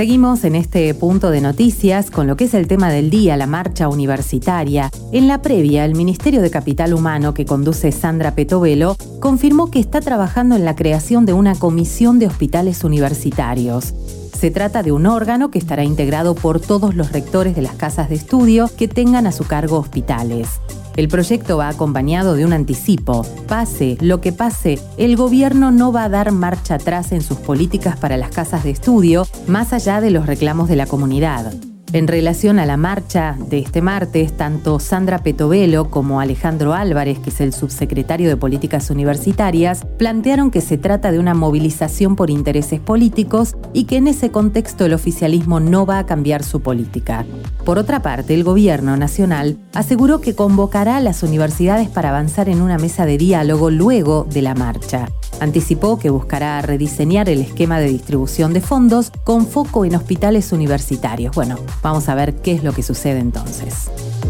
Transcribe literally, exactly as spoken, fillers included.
Seguimos en este punto de noticias con lo que es el tema del día, la marcha universitaria. En la previa, el Ministerio de Capital Humano, que conduce Sandra Petovelo, confirmó que está trabajando en la creación de una comisión de hospitales universitarios. Se trata de un órgano que estará integrado por todos los rectores de las casas de estudio que tengan a su cargo hospitales. El proyecto va acompañado de un anticipo. Pase lo que pase, el gobierno no va a dar marcha atrás en sus políticas para las casas de estudio, más allá de los reclamos de la comunidad. En relación a la marcha de este martes, tanto Sandra Petovelo como Alejandro Álvarez, que es el subsecretario de Políticas Universitarias, plantearon que se trata de una movilización por intereses políticos y que en ese contexto el oficialismo no va a cambiar su política. Por otra parte, el gobierno nacional aseguró que convocará a las universidades para avanzar en una mesa de diálogo luego de la marcha. Anticipó que buscará rediseñar el esquema de distribución de fondos con foco en hospitales universitarios. Bueno, vamos a ver qué es lo que sucede entonces.